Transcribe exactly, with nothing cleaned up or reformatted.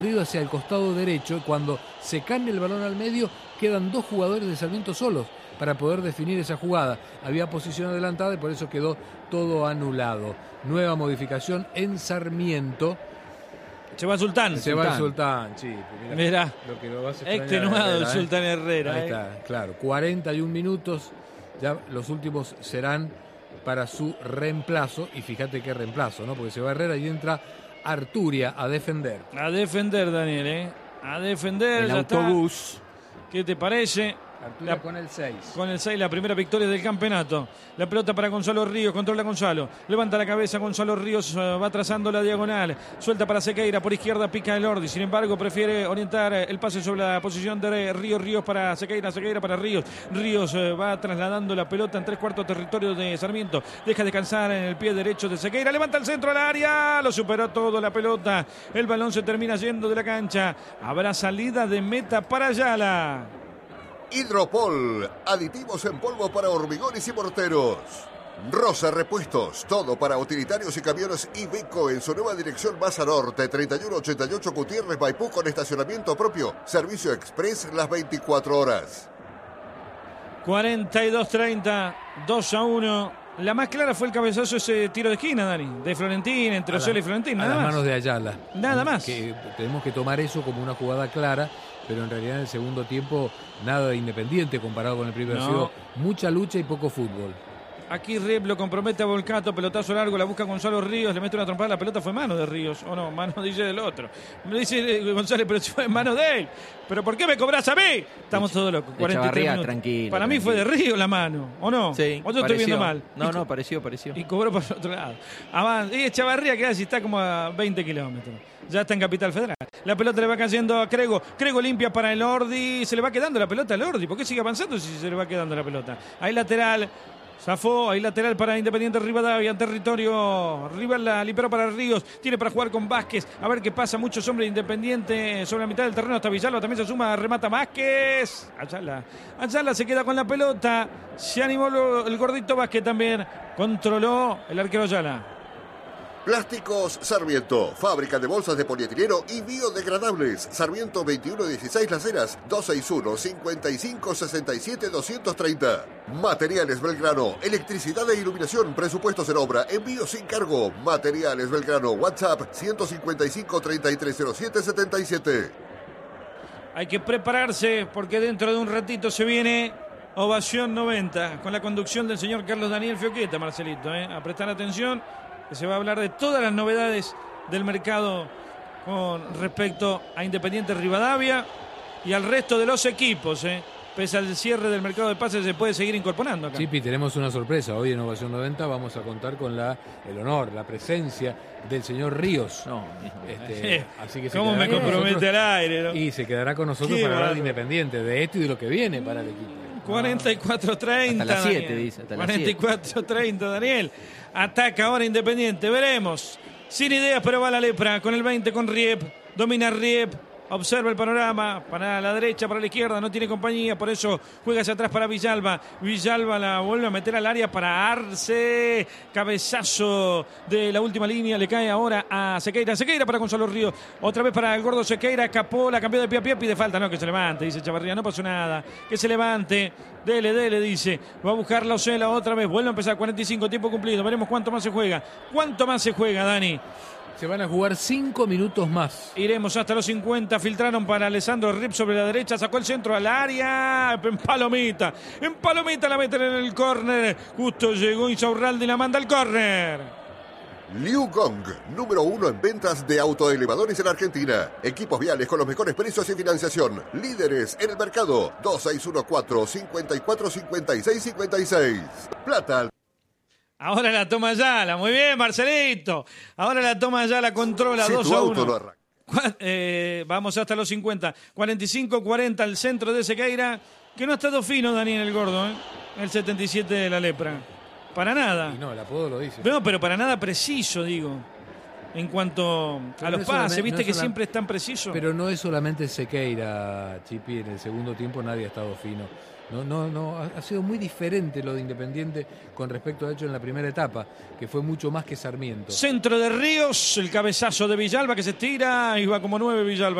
hacia el costado derecho, y cuando se cambia el balón al medio, quedan dos jugadores de Sarmiento solos para poder definir esa jugada. Había posición adelantada y por eso quedó todo anulado. Nueva modificación en Sarmiento. Se va Sultán. Se va el Sultán, sí. Mirá, lo que lo vas a extrañar, extenuado el ¿eh? Sultán Herrera. Ahí eh. está, claro. cuarenta y un minutos, ya los últimos serán para su reemplazo. Y fíjate qué reemplazo, ¿no? Porque se va Herrera y entra Arturia a defender. A defender, Daniel, ¿eh? A defender. El ya autobús. Está. ¿Qué te parece? Arturia La, con el seis. Con el seis, la primera victoria del campeonato. La pelota para Gonzalo Ríos, controla Gonzalo. Levanta la cabeza, Gonzalo Ríos uh, va trazando la diagonal. Suelta para Sequeira, por izquierda pica el Ordi. Sin embargo, prefiere orientar el pase sobre la posición de Ríos. Ríos para Sequeira, Sequeira para Ríos. Ríos uh, va trasladando la pelota en tres cuartos territorio de Sarmiento. Deja descansar en el pie derecho de Sequeira. Levanta el centro al área. Lo superó todo la pelota. El balón se termina yendo de la cancha. Habrá salida de meta para Ayala. Hidropol, aditivos en polvo para hormigones y morteros. Rosa Repuestos, todo para utilitarios y camiones Iveco en su nueva dirección Baza Norte, treinta y uno ochenta y ocho Gutiérrez Maipú, con estacionamiento propio. Servicio express las veinticuatro horas. cuarenta y dos treinta, dos a uno. La más clara fue el cabezazo, ese tiro de esquina, Dani, de Florentín, entre Ocel y Florentín, a nada las más. manos de Ayala. Nada más. Que tenemos que tomar eso como una jugada clara, pero en realidad en el segundo tiempo nada de Independiente comparado con el primer. No. Ha sido mucha lucha y poco fútbol. Aquí Rep lo compromete a Volcato, pelotazo largo, la busca Gonzalo Ríos, le mete una trompada, la pelota fue mano de Ríos, o no, mano dice del otro. Me dice González, pero si fue mano de él. ¿Pero por qué me cobras a mí? Estamos todos locos, cuarenta y tres minutos. Tranquilo, Para mí tranquilo. fue de Ríos la mano, ¿o no? Sí, ¿O yo estoy viendo mal? No, Y, no, pareció, pareció. y cobró para el otro lado. Avanza. Y Echavarría queda si está como a veinte kilómetros. Ya está en Capital Federal. La pelota le va cayendo a Crego. Crego limpia para el Ordi. Se le va quedando la pelota al Ordi. ¿Por qué sigue avanzando si se le va quedando la pelota? Ahí lateral. Zafó, ahí lateral para Independiente Rivadavia, en territorio rival, la liberó para Ríos, tiene para jugar con Vázquez, a ver qué pasa, muchos hombres de Independiente sobre la mitad del terreno, hasta Villalba también se suma, remata Vázquez, Ayala, Ayala se queda con la pelota, se animó el gordito Vázquez también, controló el arquero Ayala. Plásticos Sarmiento, fábrica de bolsas de polietileno y biodegradables. Sarmiento veintiuno dieciséis Las Heras, dos seis uno, cinco cinco, seis siete, dos tres cero. Materiales Belgrano, electricidad e iluminación, presupuestos en obra, envío sin cargo. Materiales Belgrano, WhatsApp ciento cincuenta y cinco, treinta y tres cero siete, setenta y siete. Hay que prepararse porque dentro de un ratito se viene Ovación noventa con la conducción del señor Carlos Daniel Fioqueta, Marcelito, ¿eh? A prestar atención, que se va a hablar de todas las novedades del mercado con respecto a Independiente Rivadavia y al resto de los equipos, ¿eh? Pese al cierre del mercado de pases, se puede seguir incorporando acá. Chipi, tenemos una sorpresa. Hoy en Ovación noventa vamos a contar con la, el honor, la presencia del señor Ríos. No, este, eh, así que se ¿Cómo me quedará con compromete nosotros, al aire, no? y se quedará con nosotros Qué para hablar de bárbaro. Independiente, de esto y de lo que viene para el equipo. cuarenta y cuatro treinta. Hasta las siete, Daniel. dice, hasta las cuarenta y cuatro treinta, Daniel. Ataca ahora Independiente, veremos. Sin ideas, pero va la lepra. Con el veinte, con Riep. Domina Riep. Observa el panorama, para la derecha, para la izquierda, no tiene compañía, por eso juega hacia atrás para Villalba. Villalba la vuelve a meter al área para Arce. Cabezazo de la última línea, le cae ahora a Sequeira. Sequeira para Gonzalo Ríos, otra vez para el gordo Sequeira, escapó, la cambió de pie a pie, pide falta, no, que se levante, dice Chavarría, no pasó nada, que se levante, dele, dele, dice, va a buscar la Ocela otra vez, vuelve a empezar, cuarenta y cinco, tiempo cumplido, veremos cuánto más se juega, cuánto más se juega, Dani. Se van a jugar cinco minutos más. Iremos hasta los cincuenta. Filtraron para Alessandro Rip sobre la derecha. Sacó el centro al área. En palomita. En palomita la meten en el córner. Justo llegó Insaurralde y la manda al córner. Liu Gong, número uno en ventas de autoelevadores en Argentina. Equipos viales con los mejores precios y financiación. Líderes en el mercado. dos seis uno cuatro, cinco cuatro, cinco seis cinco seis. Plata. Ahora la toma Ayala, muy bien Marcelito. Ahora la toma Ayala, controla Si dos tu a auto uno. no arranca. Cua- eh, vamos hasta los cincuenta. cuarenta y cinco cuarenta al centro de Sequeira, que no ha estado fino Daniel el Gordo, ¿eh? El setenta y siete de la lepra. Para nada. Y no, el apodo lo dice. No, pero para nada preciso, digo. En cuanto Pero a no los es pases, solamente- viste no es que solam- siempre es tan preciso. Pero no es solamente Sequeira, Chipi. En el segundo tiempo nadie ha estado fino. No, no, no, ha, ha sido muy diferente lo de Independiente con respecto a hecho en la primera etapa, que fue mucho más que Sarmiento. Centro de Ríos, el cabezazo de Villalba que se tira y va como nueve Villalba.